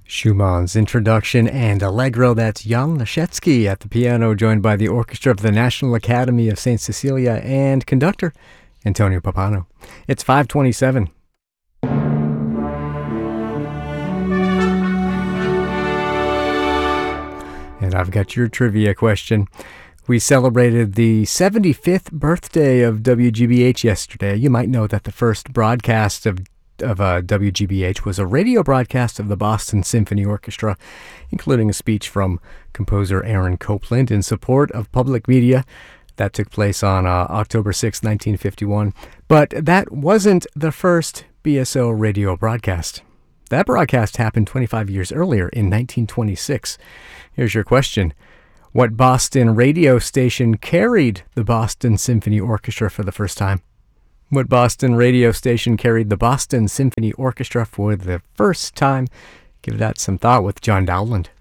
Schumann's introduction and Allegro. That's Jan Leschetski at the piano, joined by the orchestra of the National Academy of St. Cecilia and conductor Antonio Pappano. It's 5:27. And I've got your trivia question. We celebrated the 75th birthday of WGBH yesterday. You might know that the first broadcast of WGBH was a radio broadcast of the Boston Symphony Orchestra, including a speech from composer Aaron Copland in support of public media. That took place on October 6, 1951. But that wasn't the first BSO radio broadcast. That broadcast happened 25 years earlier in 1926. Here's your question. What Boston radio station carried the Boston Symphony Orchestra for the first time? What Boston radio station carried the Boston Symphony Orchestra for the first time? Give that some thought with John Dowland.